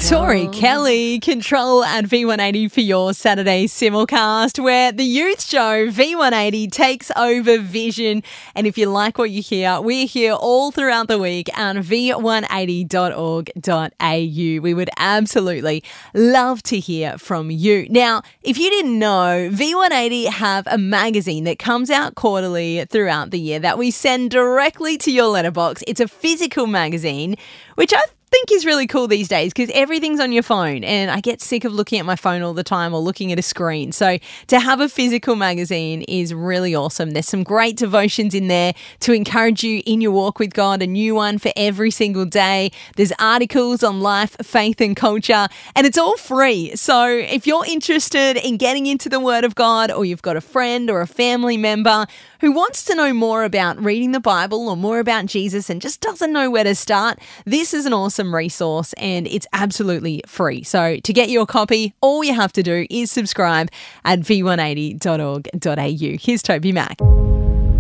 Tori Kelly, Control at V180 for your Saturday simulcast, where the youth show V180 takes over Vision. And if you like what you hear, we're here all throughout the week on v180.org.au. We would absolutely love to hear from you. Now, if you didn't know, V180 have a magazine that comes out quarterly throughout the year that we send directly to your letterbox. It's a physical magazine, which I think is really cool these days because everything's on your phone and I get sick of looking at my phone all the time or looking at a screen. So to have a physical magazine is really awesome. There's some great devotions in there to encourage you in your walk with God, a new one for every single day. There's articles on life, faith and culture, and it's all free. So if you're interested in getting into the Word of God, or you've got a friend or a family member who wants to know more about reading the Bible or more about Jesus and just doesn't know where to start, this is an awesome resource and it's absolutely free. So to get your copy, all you have to do is subscribe at v180.org.au. Here's Toby Mac.